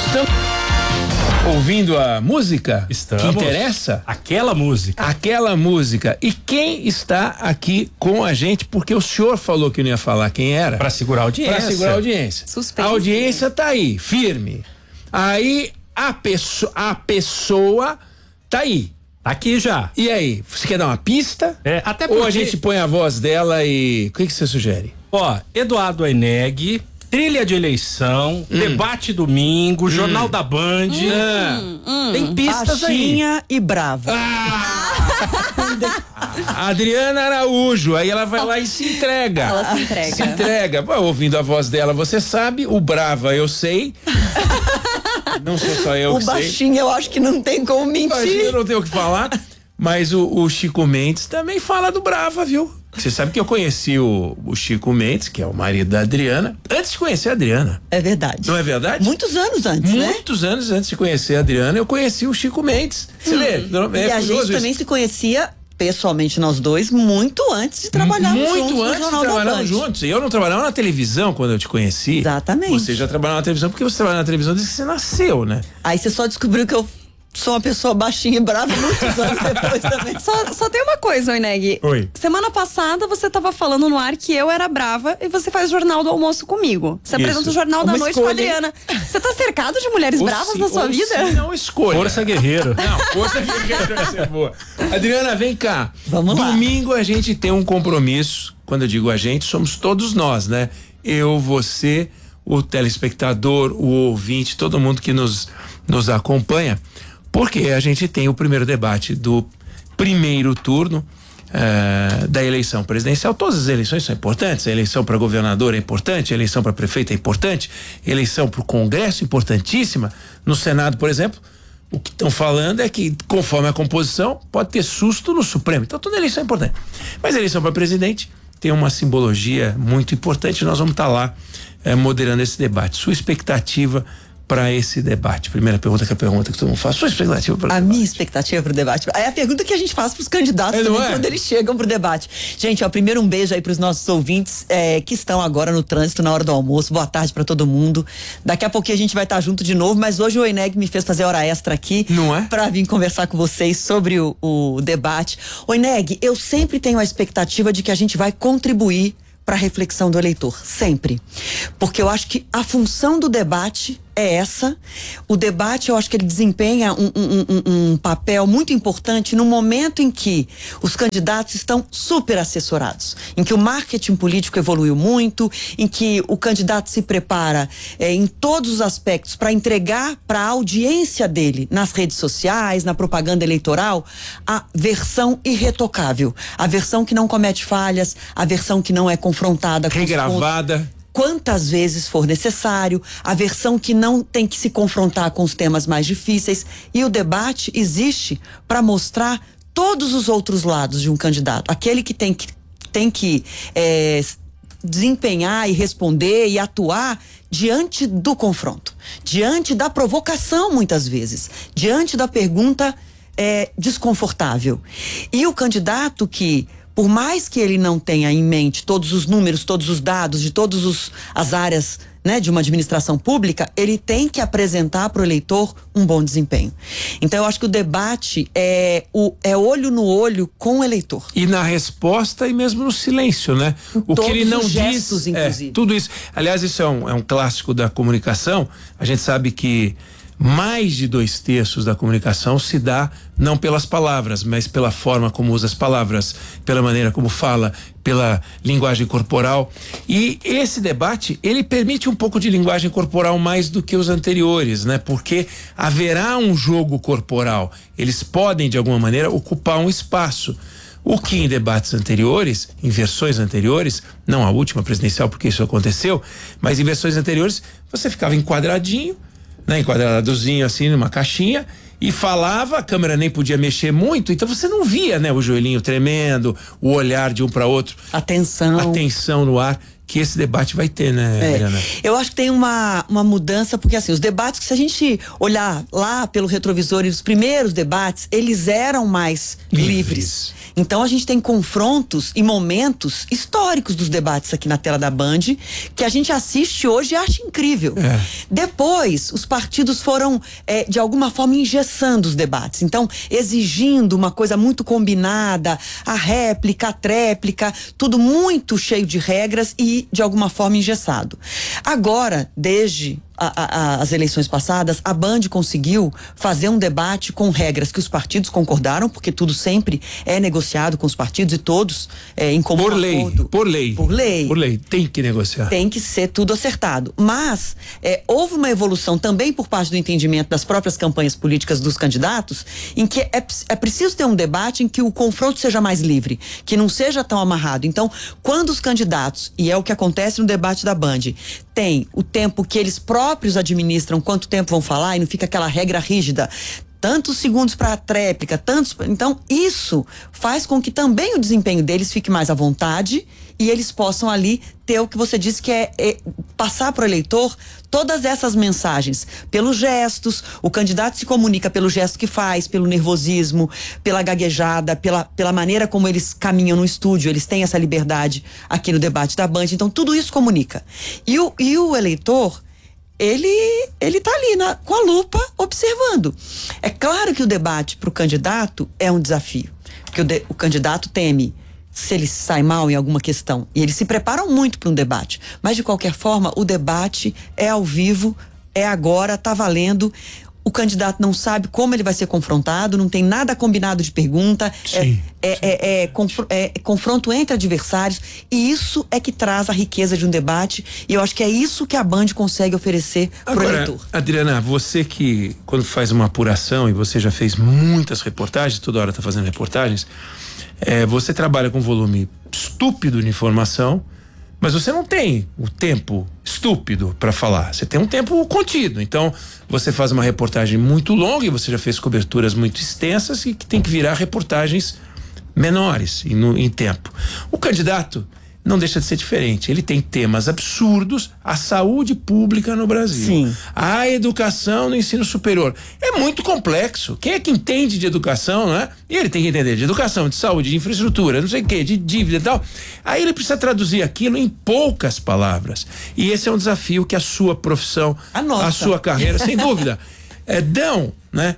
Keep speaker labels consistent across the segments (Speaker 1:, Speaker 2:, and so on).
Speaker 1: Estamos ouvindo a música
Speaker 2: Estamos.
Speaker 1: que interessa?
Speaker 2: Aquela música.
Speaker 1: Aquela música. E quem está aqui com a gente, porque o senhor falou que não ia falar quem era.
Speaker 2: Pra segurar a audiência.
Speaker 1: Pra segurar a audiência.
Speaker 3: Suspense.
Speaker 1: A audiência tá aí, firme. Aí a pessoa tá aí.
Speaker 2: Tá aqui já.
Speaker 1: E aí, você quer dar uma pista?
Speaker 2: Até porque...
Speaker 1: Ou a gente põe a voz dela e... O que você sugere?
Speaker 2: Ó, Eduardo Oeneg, trilha de eleição, debate domingo, Jornal da Band. Tem pistas
Speaker 4: Baixinha e brava.
Speaker 1: Adriana Araújo, aí ela vai lá e se entrega.
Speaker 3: Ela se entrega.
Speaker 1: Se entrega. Pô, ouvindo a voz dela, você sabe, o brava eu sei. Não sou só eu
Speaker 4: O
Speaker 1: que sei.
Speaker 4: baixinho eu acho que não tem como mentir.
Speaker 1: Eu não tenho o que falar, mas o Chico Mendes também fala do brava, viu? Você sabe que eu conheci o Chico Mendes, que é o marido da Adriana, antes de conhecer a Adriana.
Speaker 4: É verdade.
Speaker 1: Não é verdade?
Speaker 4: Muitos anos antes, né?
Speaker 1: Muitos anos antes de conhecer a Adriana, eu conheci o Chico Mendes. Você vê?
Speaker 4: E a gente também se conhecia pessoalmente, nós dois, muito antes de trabalharmos juntos.
Speaker 1: Muito antes de trabalharmos juntos. E eu não trabalhava na televisão quando eu te conheci.
Speaker 4: Exatamente.
Speaker 1: Você já trabalhava na televisão porque você trabalha na televisão desde que você nasceu, né?
Speaker 4: Aí você só descobriu que eu sou uma pessoa baixinha e brava muitos anos depois também.
Speaker 3: Só tem uma coisa, Oeneg.
Speaker 2: Oi.
Speaker 3: Semana passada você tava falando no ar que eu era brava e você faz o Jornal do Almoço comigo. Você apresenta o Jornal da Noite com a Adriana. Você tá cercado de mulheres bravas na sua vida?
Speaker 1: Não escolha.
Speaker 2: Força guerreiro.
Speaker 1: Não, força guerreiro vai ser boa. Adriana, vem cá.
Speaker 4: Vamos lá.
Speaker 1: Domingo a gente tem um compromisso. Quando eu digo a gente, somos todos nós, né? Eu, você, o telespectador, o ouvinte, todo mundo que nos acompanha. Porque a gente tem o primeiro debate do primeiro turno da eleição presidencial. Todas as eleições são importantes. A eleição para governador é importante, a eleição para prefeito é importante, a eleição para o Congresso é importantíssima. No Senado, por exemplo, o que estão falando é que, conforme a composição, pode ter susto no Supremo. Então toda eleição é importante. Mas a eleição para presidente tem uma simbologia muito importante. Nós vamos estar lá moderando esse debate. Sua expectativa para esse debate? Primeira pergunta, que é a pergunta que todo mundo faz. Sua expectativa para o debate?
Speaker 4: Minha expectativa para o debate é a pergunta que a gente faz para os candidatos também quando eles chegam para o debate. Gente, primeiro um beijo aí para os nossos ouvintes que estão agora no trânsito na hora do almoço. Boa tarde para todo mundo. Daqui a pouquinho a gente vai estar junto de novo, mas hoje o Oeneg me fez fazer hora extra aqui.
Speaker 1: Não é?
Speaker 4: Para vir conversar com vocês sobre o debate. Oeneg, eu sempre tenho a expectativa de que a gente vai contribuir para a reflexão do eleitor, sempre. Porque eu acho que a função do debate é essa. O debate, eu acho que ele desempenha um papel muito importante no momento em que os candidatos estão super assessorados, em que o marketing político evoluiu muito, em que o candidato se prepara em todos os aspectos para entregar para a audiência dele, nas redes sociais, na propaganda eleitoral, a versão irretocável, a versão que não comete falhas, a versão que não é confrontada com
Speaker 1: regravada.
Speaker 4: Quantas vezes for necessário, a versão que não tem que se confrontar com os temas mais difíceis. E o debate existe para mostrar todos os outros lados de um candidato. Aquele que tem que desempenhar e responder e atuar diante do confronto, diante da provocação, muitas vezes, diante da pergunta desconfortável. E o candidato que, por mais que ele não tenha em mente todos os números, todos os dados de todas as áreas, né, de uma administração pública, ele tem que apresentar para o eleitor um bom desempenho. Então eu acho que o debate é olho no olho com o eleitor.
Speaker 1: E na resposta e mesmo no silêncio, né? O que ele não
Speaker 4: gestos,
Speaker 1: diz,
Speaker 4: inclusive.
Speaker 1: Tudo isso. Aliás, isso é um clássico da comunicação. A gente sabe que mais de 2/3 da comunicação se dá não pelas palavras, mas pela forma como usa as palavras, pela maneira como fala, pela linguagem corporal. E esse debate, ele permite um pouco de linguagem corporal mais do que os anteriores, né? Porque haverá um jogo corporal. Eles podem, de alguma maneira, ocupar um espaço. O que em debates anteriores, em versões anteriores, não a última presidencial, porque isso aconteceu, mas em versões anteriores, você ficava enquadradozinho, assim, numa caixinha, e falava, a câmera nem podia mexer muito, então você não via, né, o joelhinho tremendo, o olhar de um para outro.
Speaker 4: Atenção
Speaker 1: no ar, que esse debate vai ter, né, Adriana?
Speaker 4: Eu acho que tem uma mudança, porque assim, os debates, que se a gente olhar lá pelo retrovisor, e os primeiros debates, eles eram mais livres. Então a gente tem confrontos e momentos históricos dos debates aqui na tela da Band, que a gente assiste hoje e acha incrível. Depois, os partidos foram, de alguma forma, engessando os debates. Então, exigindo uma coisa muito combinada, a réplica, a tréplica, tudo muito cheio de regras e, de alguma forma, engessado. Agora, desde as eleições passadas, a Band conseguiu fazer um debate com regras que os partidos concordaram, porque tudo sempre é negociado com os partidos e todos em comum acordo.
Speaker 1: Por lei. Tem que negociar.
Speaker 4: Tem que ser tudo acertado. Mas houve uma evolução também por parte do entendimento das próprias campanhas políticas dos candidatos, em que é preciso ter um debate em que o confronto seja mais livre, que não seja tão amarrado. Então, quando os candidatos, e é o que acontece no debate da Band, tem o tempo que eles próprios administram, quanto tempo vão falar, e não fica aquela regra rígida, tantos segundos para a tréplica, tantos. Então, isso faz com que também o desempenho deles fique mais à vontade e eles possam ali ter o que você disse, que é passar para o eleitor todas essas mensagens, pelos gestos. O candidato se comunica pelo gesto que faz, pelo nervosismo, pela gaguejada, pela maneira como eles caminham no estúdio. Eles têm essa liberdade aqui no debate da Band. Então, tudo isso comunica. E o eleitor, ele tá ali com a lupa observando. É claro que o debate para o candidato é um desafio, porque o candidato teme se ele sai mal em alguma questão, e eles se preparam muito para um debate, mas de qualquer forma o debate é ao vivo, é agora, tá valendo. O candidato não sabe como ele vai ser confrontado, não tem nada combinado de pergunta, confronto entre adversários, e isso é que traz a riqueza de um debate, e eu acho que é isso que a Band consegue oferecer pro eleitor.
Speaker 1: Adriana, você que, quando faz uma apuração, e você já fez muitas reportagens, toda hora tá fazendo reportagens, você trabalha com volume estúpido de informação, mas você não tem o tempo estúpido para falar. Você tem um tempo contido. Então, você faz uma reportagem muito longa, e você já fez coberturas muito extensas e que tem que virar reportagens menores em tempo. O candidato não deixa de ser diferente. Ele tem temas absurdos, a saúde pública no Brasil,
Speaker 4: sim,
Speaker 1: a educação no ensino superior. É muito complexo. Quem é que entende de educação, né? E ele tem que entender de educação, de saúde, de infraestrutura, não sei o quê, de dívida e tal. Aí ele precisa traduzir aquilo em poucas palavras. E esse é um desafio que a sua profissão, a sua carreira, sem dúvida, dão, né?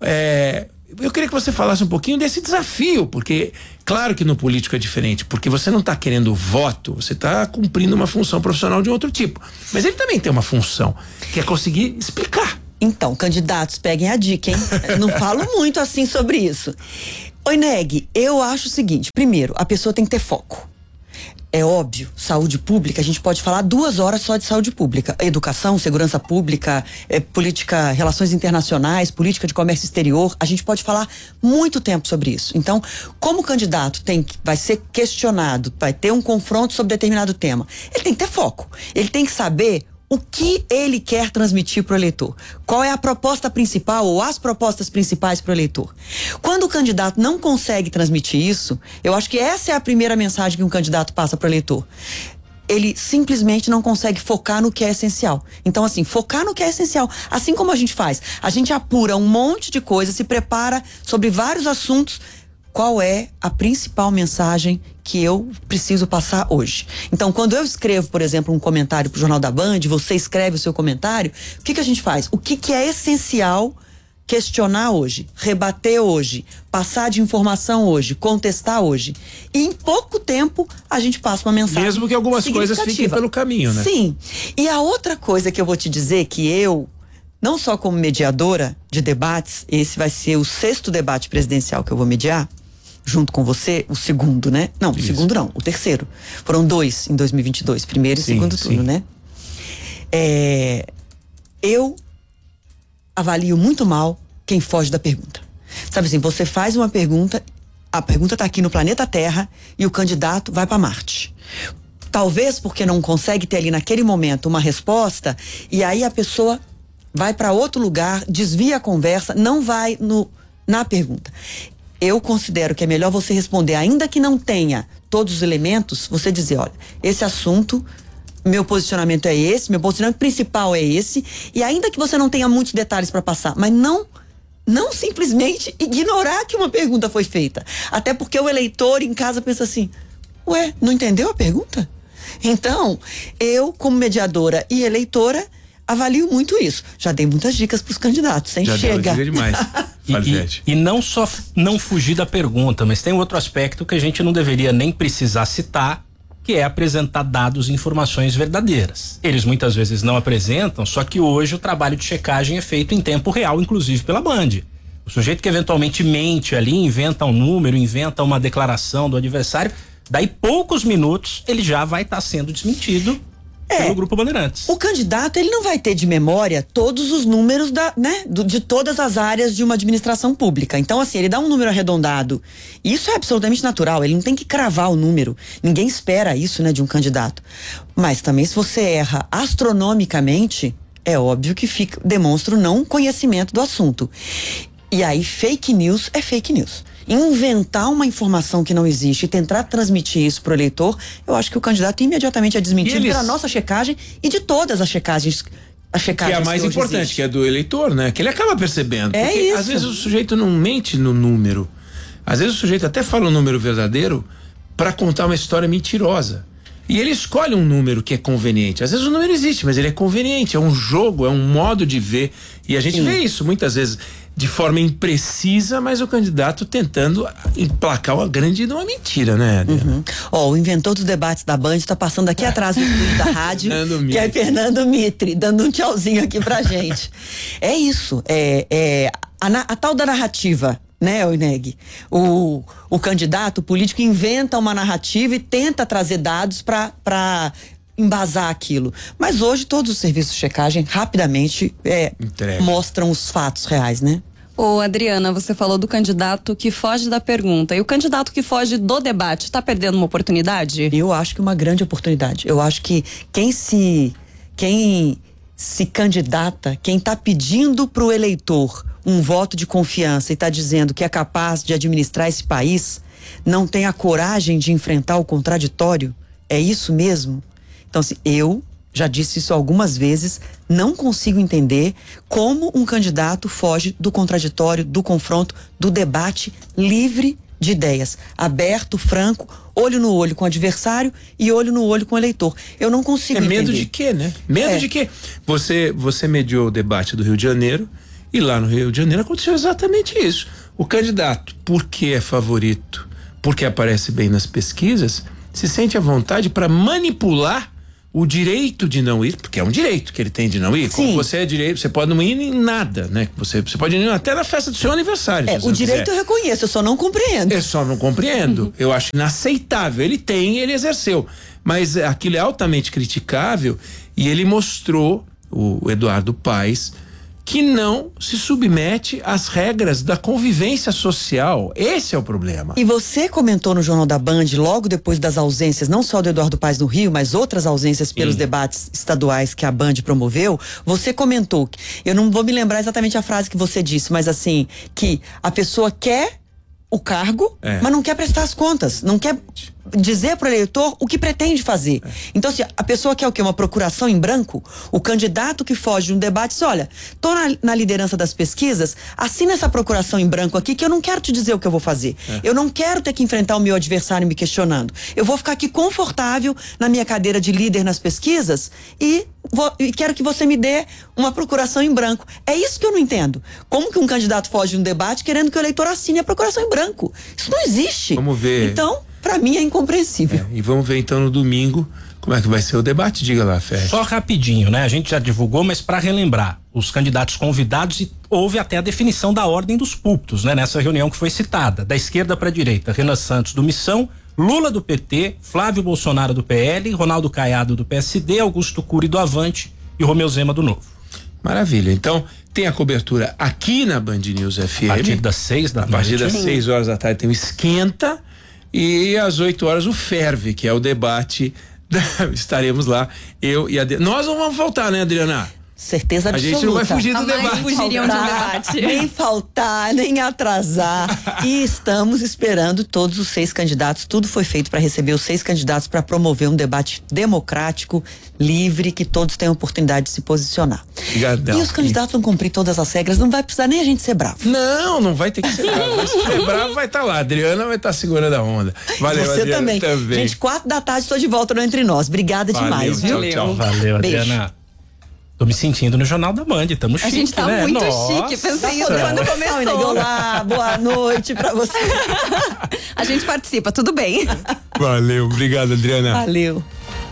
Speaker 1: Eu queria que você falasse um pouquinho desse desafio, porque claro que no político é diferente, porque você não está querendo voto, você está cumprindo uma função profissional de outro tipo. Mas ele também tem uma função, que é conseguir explicar.
Speaker 4: Então, candidatos, peguem a dica, hein? Eu não falo muito assim sobre isso. Oi, Neg, eu acho o seguinte: primeiro, a pessoa tem que ter foco. É óbvio, saúde pública, a gente pode falar 2 horas só de saúde pública. Educação, segurança pública, política, relações internacionais, política de comércio exterior, a gente pode falar muito tempo sobre isso. Então, como o candidato vai ser questionado, vai ter um confronto sobre determinado tema, ele tem que ter foco. Ele tem que saber o que ele quer transmitir para o eleitor. Qual é a proposta principal ou as propostas principais para o eleitor? Quando o candidato não consegue transmitir isso, eu acho que essa é a primeira mensagem que um candidato passa para o eleitor. Ele simplesmente não consegue focar no que é essencial. Então, assim, focar no que é essencial. Assim como a gente faz, a gente apura um monte de coisa, se prepara sobre vários assuntos. Qual é a principal mensagem que eu preciso passar hoje? Então, quando eu escrevo, por exemplo, um comentário pro Jornal da Band, você escreve o seu comentário, o que a gente faz? O que é essencial questionar hoje, rebater hoje, passar de informação hoje, contestar hoje? E em pouco tempo a gente passa uma mensagem
Speaker 1: mesmo que algumas coisas fiquem pelo caminho, né?
Speaker 4: Sim. E a outra coisa que eu vou te dizer, que eu, não só como mediadora de debates, esse vai ser o 6º debate presidencial que eu vou mediar, junto com você, o 2º, né? Não, o 2º não, o 3º. Foram 2 em 2022, primeiro e segundo turno, né? Eu avalio muito mal quem foge da pergunta. Sabe assim, você faz uma pergunta, a pergunta tá aqui no planeta Terra e o candidato vai para Marte. Talvez porque não consegue ter ali naquele momento uma resposta, e aí a pessoa vai para outro lugar, desvia a conversa, não vai na pergunta. Eu considero que é melhor você responder, ainda que não tenha todos os elementos, você dizer, olha, esse assunto meu posicionamento é esse, meu posicionamento principal é esse, e ainda que você não tenha muitos detalhes para passar, mas não simplesmente ignorar que uma pergunta foi feita. Até porque o eleitor em casa pensa assim, ué, não entendeu a pergunta? Então, eu, como mediadora e eleitora, avalio muito isso. Já dei muitas dicas pros candidatos, hein?
Speaker 1: Já
Speaker 4: Chega.
Speaker 1: deu demais.
Speaker 2: E não só não fugir da pergunta, mas tem outro aspecto que a gente não deveria nem precisar citar, que é apresentar dados e informações verdadeiras. Eles muitas vezes não apresentam, só que hoje o trabalho de checagem é feito em tempo real, inclusive pela Band. O sujeito que eventualmente mente ali, inventa um número, inventa uma declaração do adversário, daí poucos minutos ele já vai estar sendo desmentido pelo Grupo Bandeirantes.
Speaker 4: O candidato, ele não vai ter de memória todos os números de todas as áreas de uma administração pública. Então, assim, ele dá um número arredondado. Isso é absolutamente natural, ele não tem que cravar o número. Ninguém espera isso, né, de um candidato. Mas também, se você erra astronomicamente, é óbvio que demonstra o não conhecimento do assunto. E aí, fake news é fake news. Inventar uma informação que não existe e tentar transmitir isso pro eleitor, eu acho que o candidato imediatamente é desmentido pela nossa checagem e de todas as checagens. Que
Speaker 1: é a mais importante, existe. Que é do eleitor, né? Que ele acaba percebendo.
Speaker 4: É
Speaker 1: porque
Speaker 4: isso.
Speaker 1: Às vezes o sujeito não mente no número. Às vezes o sujeito até fala um número verdadeiro para contar uma história mentirosa. E ele escolhe um número que é conveniente. Às vezes o número existe, mas ele é conveniente, é um jogo, é um modo de ver. E a gente vê isso muitas vezes de forma imprecisa, mas o candidato tentando emplacar uma grande de uma mentira, né?
Speaker 4: O inventor dos debates da Band está passando aqui atrás do estúdio da rádio, que é Fernando Mitre, dando um tchauzinho aqui pra gente. É isso, a tal da narrativa, né, Oineg? O candidato, o político inventa uma narrativa e tenta trazer dados para embasar aquilo. Mas hoje todos os serviços de checagem rapidamente mostram os fatos reais, né?
Speaker 3: Ô, Adriana, você falou do candidato que foge da pergunta. E o candidato que foge do debate está perdendo uma oportunidade?
Speaker 4: Eu acho que uma grande oportunidade. Eu acho que quem se candidata, quem está pedindo para o eleitor um voto de confiança e está dizendo que é capaz de administrar esse país, não tem a coragem de enfrentar o contraditório. É isso mesmo? Então, assim, eu já disse isso algumas vezes, não consigo entender como um candidato foge do contraditório, do confronto, do debate livre de ideias, aberto, franco, olho no olho com o adversário e olho no olho com o eleitor. Eu não consigo entender.
Speaker 1: Medo de quê, né? Medo de quê? Você mediou o debate do Rio de Janeiro e lá no Rio de Janeiro aconteceu exatamente isso. O candidato, porque é favorito, porque aparece bem nas pesquisas, se sente à vontade para manipular o direito de não ir, porque é um direito que ele tem de não ir.
Speaker 4: Sim.
Speaker 1: Como você é direito, você pode não ir em nada, né? Você pode ir até na festa do seu aniversário.
Speaker 4: O direito eu reconheço, eu só não compreendo.
Speaker 1: Eu só não compreendo. Eu acho inaceitável. Ele exerceu. Mas aquilo é altamente criticável e ele mostrou, o Eduardo Paes, que não se submete às regras da convivência social. Esse é o problema.
Speaker 4: E você comentou no Jornal da Band, logo depois das ausências, não só do Eduardo Paes no Rio, mas outras ausências pelos debates estaduais que a Band promoveu, você comentou, eu não vou me lembrar exatamente a frase que você disse, mas assim, que a pessoa quer o cargo, mas não quer prestar as contas, não quer dizer para o eleitor o que pretende fazer. Então, se a pessoa quer o quê? Uma procuração em branco? O candidato que foge de um debate diz, olha, tô na liderança das pesquisas, assina essa procuração em branco aqui que eu não quero te dizer o que eu vou fazer. Eu não quero ter que enfrentar o meu adversário me questionando. Eu vou ficar aqui confortável na minha cadeira de líder nas pesquisas e quero que você me dê uma procuração em branco. É isso que eu não entendo. Como que um candidato foge de um debate querendo que o eleitor assine a procuração em branco? Isso não existe.
Speaker 1: Vamos ver.
Speaker 4: Então, pra mim é incompreensível.
Speaker 1: E vamos ver então no domingo como é que vai ser o debate. Diga lá, Fé.
Speaker 2: Só rapidinho, né? A gente já divulgou, mas para relembrar, os candidatos convidados, e houve até a definição da ordem dos púlpitos, né? Nessa reunião que foi citada, da esquerda para a direita, Renan Santos do Missão, Lula do PT, Flávio Bolsonaro do PL, Ronaldo Caiado do PSD, Augusto Cury do Avante e Romeu Zema do Novo.
Speaker 1: Maravilha. Então, tem a cobertura aqui na Band News FM.
Speaker 2: A partir das 6 da
Speaker 1: tarde. A partir das 6 horas da tarde tem o Esquenta. E às 8 horas o Ferve, que é o debate. Estaremos lá, eu e a Adriana. Nós não vamos faltar, né, Adriana?
Speaker 4: Certeza absoluta.
Speaker 1: A gente não vai fugir do
Speaker 3: Jamais
Speaker 1: debate.
Speaker 3: fugiriam de um debate.
Speaker 4: Nem faltar, nem atrasar. E estamos esperando todos os 6 candidatos. Tudo foi feito para receber os 6 candidatos para promover um debate democrático, livre, que todos tenham oportunidade de se posicionar.
Speaker 1: Obrigadão.
Speaker 4: E os candidatos vão cumprir todas as regras, não vai precisar nem a gente ser bravo.
Speaker 1: Não vai ter que ser bravo. Mas se ser bravo, vai estar lá. A Adriana vai estar segurando a onda. Valeu,
Speaker 4: Você
Speaker 1: Adriana,
Speaker 4: também. Gente, 4h estou de volta no Entre Nós. Obrigada demais, viu?
Speaker 1: Tchau.
Speaker 2: Valeu, Adriana. Tô me sentindo no Jornal da Band, tamo chique,
Speaker 3: A gente tá
Speaker 2: né?
Speaker 3: muito
Speaker 2: Nossa.
Speaker 3: chique, pensei isso quando começou.
Speaker 4: Olá, boa noite pra você.
Speaker 3: A gente participa, tudo bem.
Speaker 1: Valeu, obrigado, Adriana.
Speaker 4: Valeu.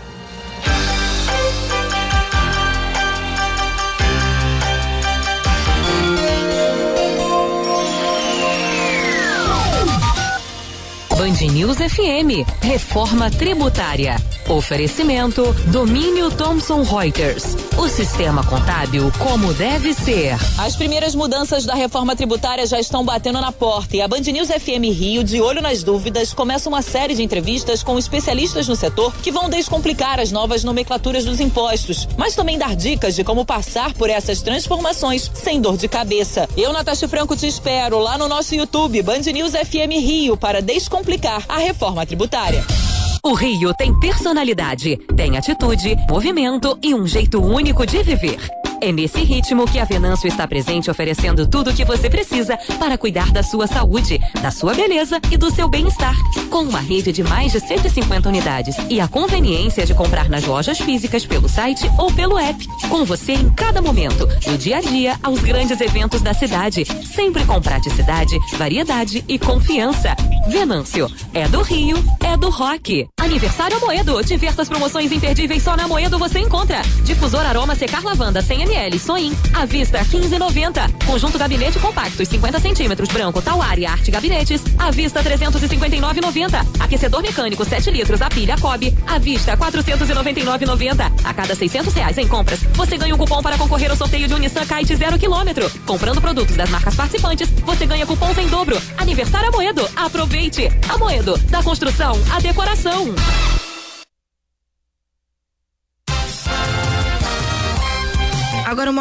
Speaker 5: Band News FM, Reforma Tributária. Oferecimento Domínio Thomson Reuters. O sistema contábil como deve ser.
Speaker 6: As primeiras mudanças da reforma tributária já estão batendo na porta e a Band News FM Rio, de olho nas dúvidas, começa uma série de entrevistas com especialistas no setor que vão descomplicar as novas nomenclaturas dos impostos, mas também dar dicas de como passar por essas transformações sem dor de cabeça. Eu, Natasha Franco, te espero lá no nosso YouTube, Band News FM Rio, para descomplicar a reforma tributária.
Speaker 5: O Rio tem personalidade, tem atitude, movimento e um jeito único de viver. É nesse ritmo que a Venâncio está presente, oferecendo tudo o que você precisa para cuidar da sua saúde, da sua beleza e do seu bem-estar. Com uma rede de mais de 150 unidades e a conveniência de comprar nas lojas físicas pelo site ou pelo app. Com você em cada momento, do dia a dia aos grandes eventos da cidade. Sempre com praticidade, variedade e confiança. Venâncio, é do Rio, é do rock. Aniversário Amoedo, diversas promoções imperdíveis só na Amoedo você encontra. Difusor aroma secar lavanda 100 ml, Soin, à vista 15,90. Conjunto gabinete compacto 50 centímetros, branco, Tauar e Arte Gabinetes, à vista 359,90. Aquecedor mecânico 7 litros, a pilha Cobb, à vista 499,90. A cada R$600 em compras, você ganha um cupom para concorrer ao sorteio de um Nissan Kite 0 km. Comprando produtos das marcas participantes, você ganha cupons em dobro. Aniversário Amoedo, aproveite! Amoedo, da construção à decoração.
Speaker 7: Agora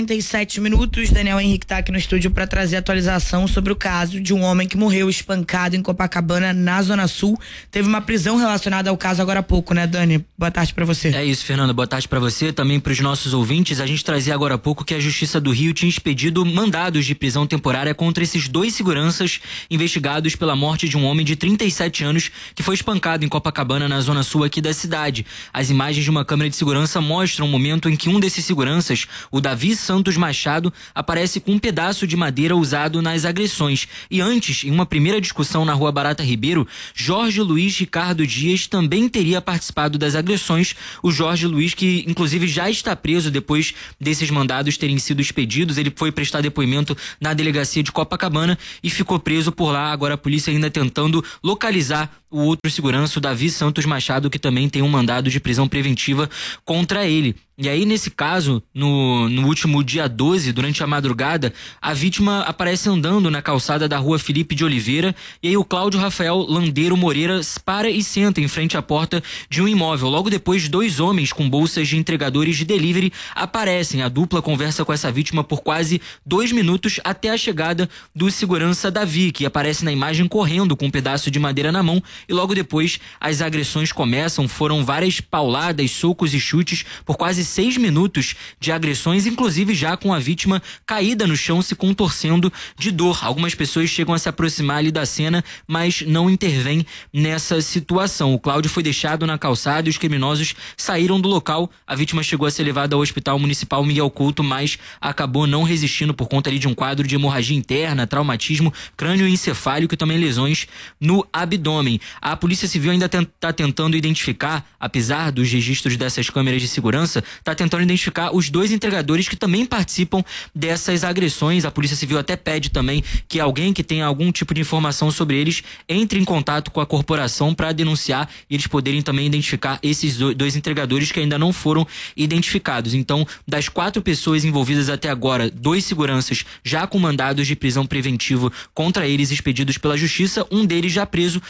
Speaker 7: 1h47, Daniel Henrique tá aqui no estúdio para trazer atualização sobre o caso de um homem que morreu espancado em Copacabana, na Zona Sul. Teve uma prisão relacionada ao caso agora há pouco, né, Dani? Boa tarde para você.
Speaker 8: É isso, Fernanda. Boa tarde para você, também para os nossos ouvintes. A gente trazia agora há pouco que a Justiça do Rio tinha expedido mandados de prisão temporária contra esses 2 seguranças investigados pela morte de um homem de 37 anos que foi espancado em Copacabana, na Zona Sul aqui da cidade. As imagens de uma câmera de segurança mostram o momento em que um desses seguranças, o Davi Santos Machado, aparece com um pedaço de madeira usado nas agressões. E antes, em uma primeira discussão na Rua Barata Ribeiro, Jorge Luiz Ricardo Dias também teria participado das agressões. O Jorge Luiz, que inclusive já está preso depois desses mandados terem sido expedidos, ele foi prestar depoimento na delegacia de Copacabana e ficou preso por lá. Agora a polícia ainda tentando localizar o outro segurança, o Davi Santos Machado, que também tem um mandado de prisão preventiva contra ele. E aí, nesse caso, no último dia 12, durante a madrugada, a vítima aparece andando na calçada da Rua Felipe de Oliveira, e aí o Cláudio Rafael Landeiro Moreira para e senta em frente à porta de um imóvel. Logo depois, 2 homens com bolsas de entregadores de delivery aparecem. A dupla conversa com essa vítima por quase 2 minutos até a chegada do segurança Davi, que aparece na imagem correndo com um pedaço de madeira na mão, e logo depois as agressões começam. Foram várias pauladas, socos e chutes por quase 6 minutos de agressões, inclusive já com a vítima caída no chão, se contorcendo de dor. Algumas pessoas chegam a se aproximar ali da cena, mas não intervêm nessa situação. O Cláudio foi deixado na calçada e os criminosos saíram do local. A vítima chegou a ser levada ao Hospital Municipal Miguel Couto, mas acabou não resistindo por conta ali de um quadro de hemorragia interna, traumatismo crânioencefálico e também lesões no abdômen. A Polícia Civil ainda está tentando identificar, apesar dos registros dessas câmeras de segurança, está tentando identificar os 2 entregadores que também participam dessas agressões. A Polícia Civil até pede também que alguém que tenha algum tipo de informação sobre eles entre em contato com a corporação para denunciar e eles poderem também identificar esses 2 entregadores que ainda não foram identificados. Então, das 4 pessoas envolvidas até agora, 2 seguranças já com mandados de prisão preventiva contra eles expedidos pela Justiça, um deles já preso, o outro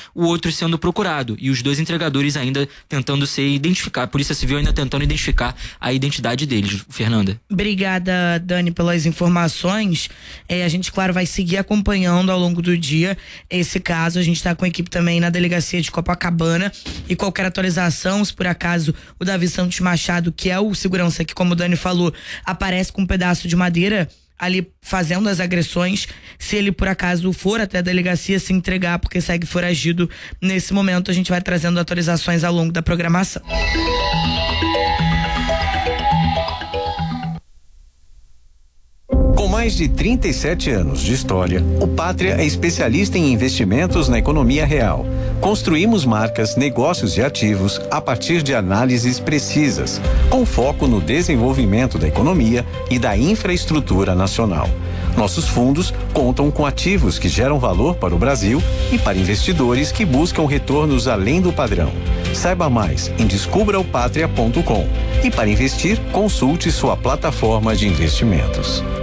Speaker 8: outros sendo procurado e os 2 entregadores ainda tentando se identificar, a Polícia Civil ainda tentando identificar a identidade deles. Fernanda.
Speaker 7: Obrigada, Dani, pelas informações. A gente, claro, vai seguir acompanhando ao longo do dia esse caso. A gente está com a equipe também na delegacia de Copacabana e qualquer atualização, se por acaso o Davi Santos Machado, que é o segurança que, como o Dani falou, aparece com um pedaço de madeira ali fazendo as agressões, se ele por acaso for até a delegacia se entregar porque segue foragido nesse momento, a gente vai trazendo atualizações ao longo da programação.
Speaker 9: Com mais de 37 anos de história, o Pátria é especialista em investimentos na economia real. Construímos marcas, negócios e ativos a partir de análises precisas, com foco no desenvolvimento da economia e da infraestrutura nacional. Nossos fundos contam com ativos que geram valor para o Brasil e para investidores que buscam retornos além do padrão. Saiba mais em descubraopatria.com e para investir, consulte sua plataforma de investimentos.